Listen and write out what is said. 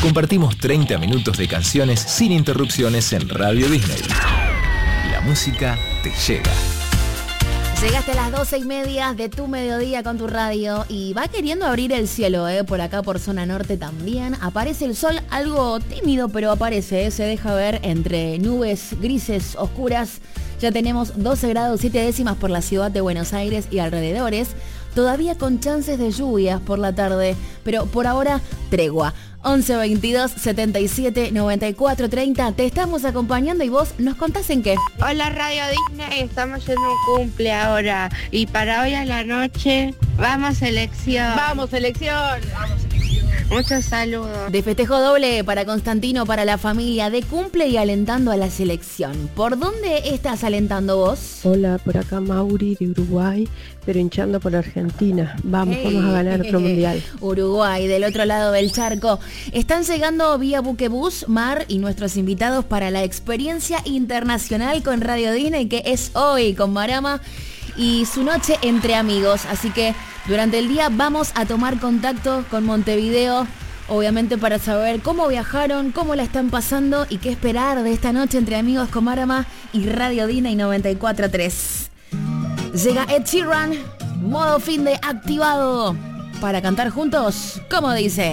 Compartimos 30 minutos de canciones sin interrupciones en Radio Disney. La música te llega. Llegaste a las 12:30 de tu mediodía con tu radio y va queriendo abrir el cielo, por acá por zona norte también. Aparece el sol, algo tímido, pero aparece, se deja ver entre nubes grises, oscuras. Ya tenemos 12 grados 7 décimas por la ciudad de Buenos Aires y alrededores. Todavía con chances de lluvias por la tarde, pero por ahora tregua. 11 22 77 94 30. Te estamos acompañando y vos nos contás en qué. Hola Radio Disney, estamos en un cumple ahora y para hoy a la noche vamos selección. ¡Vamos selección! Muchos saludos. De festejo doble para Constantino, para la familia, de cumple y alentando a la selección. ¿Por dónde estás alentando vos? Hola, por acá Mauri de Uruguay, pero hinchando por Argentina. Vamos a ganar otro mundial. Uruguay, del otro lado del charco. Están llegando vía buquebús, Mar y nuestros invitados para la experiencia internacional con Radio Disney, que es hoy con Marama y su noche entre amigos. Así que durante el día vamos a tomar contacto con Montevideo, obviamente para saber cómo viajaron, cómo la están pasando y qué esperar de esta noche entre amigos con Marama y Radio Disney 94.3. Llega Ed Sheeran, modo fin de activado, para cantar juntos, como dice.